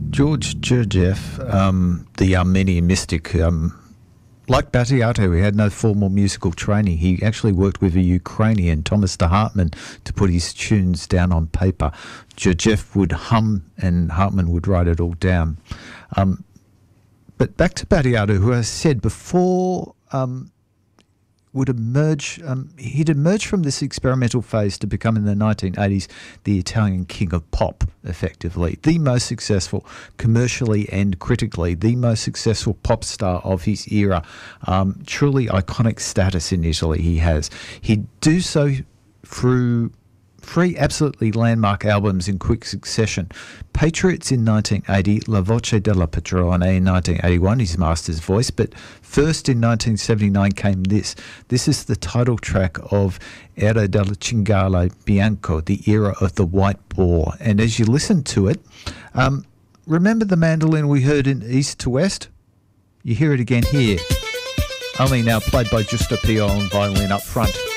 George Gurdjieff, the Armenian mystic, like Battiato, he had no formal musical training. He actually worked with a Ukrainian, Thomas de Hartmann, to put his tunes down on paper. Gurdjieff would hum and Hartmann would write it all down. But back to Battiato, who I said before would emerge, he'd emerged from this experimental phase to become in the 1980s the Italian king of pop, effectively. The most successful, commercially and critically, the most successful pop star of his era. Truly iconic status in Italy he has. He'd do so through three absolutely landmark albums in quick succession. Patriots in 1980, La Voce della Padrona in 1981, his master's voice, but first in 1979 came this. This is the title track of Era del Cinghiale Bianco, the era of the white boar. And as you listen to it, remember the mandolin we heard in East to West? You hear it again here, only now played by Giusto Pio on violin up front.